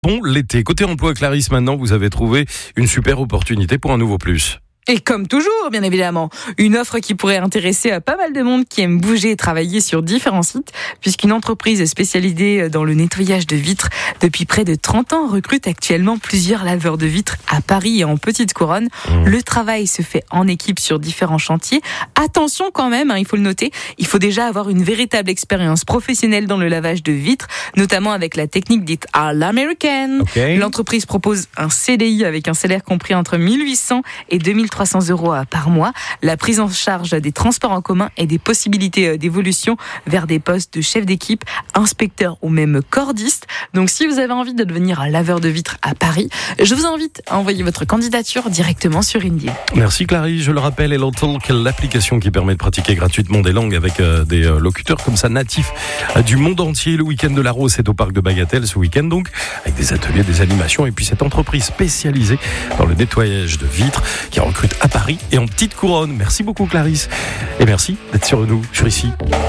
Bon, l'été. Côté emploi, Clarisse, maintenant, vous avez trouvé une super opportunité pour un nouveau plus. Et comme toujours, bien évidemment, une offre qui pourrait intéresser pas mal de monde qui aime bouger et travailler sur différents sites, puisqu'une entreprise spécialisée dans le nettoyage de vitres depuis près de 30 ans recrute actuellement plusieurs laveurs de vitres à Paris et en Petite Couronne. Le travail se fait en équipe sur différents chantiers. Attention quand même, il faut le noter, il faut déjà avoir une véritable expérience professionnelle dans le lavage de vitres, notamment avec la technique dite à l'américaine. Okay. L'entreprise propose un CDI avec un salaire compris entre 1800 et 2300 € par mois, la prise en charge des transports en commun et des possibilités d'évolution vers des postes de chef d'équipe, inspecteur ou même cordiste. Donc si vous avez envie de devenir un laveur de vitres à Paris, je vous invite à envoyer votre candidature directement sur Indeed. Merci Clarisse, je le rappelle, Hello Talk, l'application qui permet de pratiquer gratuitement des langues avec des locuteurs comme ça natifs du monde entier. Le week-end de la Rose, c'est au parc de Bagatelle ce week-end donc, avec des ateliers, des animations et puis cette entreprise spécialisée dans le nettoyage de vitres qui recrute à Paris et en Petite Couronne. Merci beaucoup Clarisse et merci d'être sur nous, sur ici.